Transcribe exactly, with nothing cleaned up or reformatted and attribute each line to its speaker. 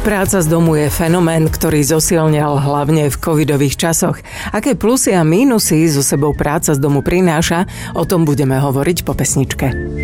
Speaker 1: Práca z domu je fenomén, ktorý zosilňal hlavne v covidových časoch. Aké plusy a mínusy so sebou práca z domu prináša, o tom budeme hovoriť po pesničke.